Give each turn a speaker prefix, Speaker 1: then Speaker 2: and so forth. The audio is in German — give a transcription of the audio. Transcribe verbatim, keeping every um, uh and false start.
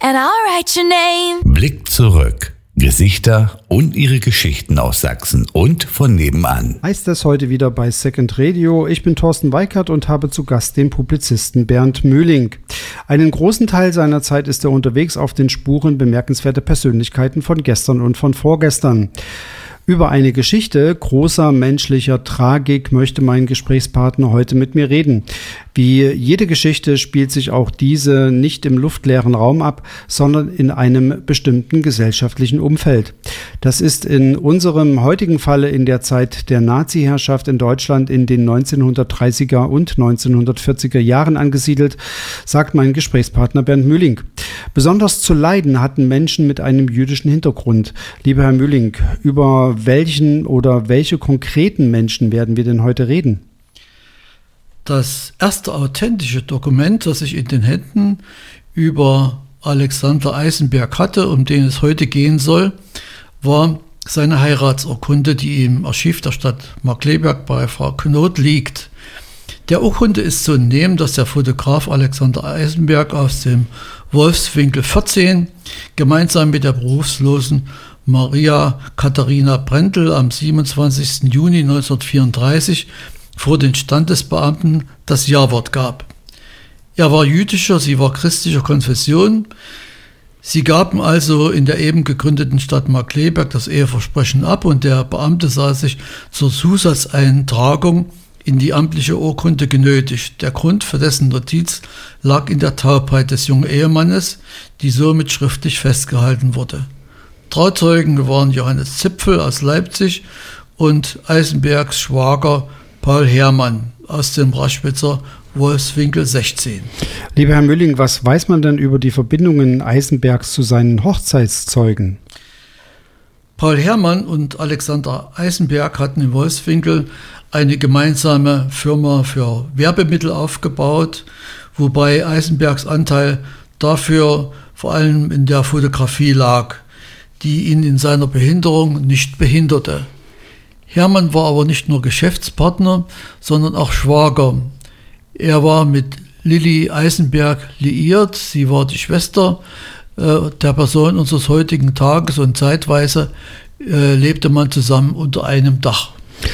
Speaker 1: and I'll write your name.
Speaker 2: Blick zurück. Gesichter und ihre Geschichten aus Sachsen und von nebenan.
Speaker 3: Heißt es heute wieder bei Second Radio. Ich bin Thorsten Weikert und habe zu Gast den Publizisten Bernd Möhling. Einen großen Teil seiner Zeit ist er unterwegs auf den Spuren bemerkenswerter Persönlichkeiten von gestern und von vorgestern. Über eine Geschichte großer menschlicher Tragik möchte mein Gesprächspartner heute mit mir reden. Wie jede Geschichte spielt sich auch diese nicht im luftleeren Raum ab, sondern in einem bestimmten gesellschaftlichen Umfeld. Das ist in unserem heutigen Falle in der Zeit der Nazi-Herrschaft in Deutschland in den neunzehnhundertdreißiger und neunzehnhundertvierziger Jahren angesiedelt, sagt mein Gesprächspartner Bernd Möhling. Besonders zu leiden hatten Menschen mit einem jüdischen Hintergrund. Lieber Herr Möhling, über welchen oder welche konkreten Menschen werden wir denn heute reden?
Speaker 4: Das erste authentische Dokument, das ich in den Händen über Alexander Eisenberg hatte, um den es heute gehen soll, war seine Heiratsurkunde, die im Archiv der Stadt Markkleeberg bei Frau Knot liegt. Der Urkunde ist zu entnehmen, dass der Fotograf Alexander Eisenberg aus dem Wolfswinkel vierzehn gemeinsam mit der berufslosen Maria Katharina Brendel am siebenundzwanzigsten Juni neunzehnhundertvierunddreißig vor den Standesbeamten das Ja-Wort gab. Er war jüdischer, sie war christlicher Konfession. Sie gaben also in der eben gegründeten Stadt Markkleeberg das Eheversprechen ab und der Beamte sah sich zur Zusatzeintragung in die amtliche Urkunde genötigt. Der Grund für dessen Notiz lag in der Taubheit des jungen Ehemannes, die somit schriftlich festgehalten wurde. Trauzeugen waren Johannes Zipfel aus Leipzig und Eisenbergs Schwager Paul Herrmann aus dem Raschwitzer Wolfswinkel sechzehn.
Speaker 3: Lieber Herr Möhling, was weiß man denn über die Verbindungen Eisenbergs zu seinen Hochzeitszeugen?
Speaker 4: Paul Herrmann und Alexander Eisenberg hatten in Wolfswinkel eine gemeinsame Firma für Werbemittel aufgebaut, wobei Eisenbergs Anteil dafür vor allem in der Fotografie lag, die ihn in seiner Behinderung nicht behinderte. Herrmann war aber nicht nur Geschäftspartner, sondern auch Schwager. Er war mit Lilly Eisenberg liiert, sie war die Schwester äh, der Person unseres heutigen Tages und zeitweise äh, lebte man zusammen unter einem Dach.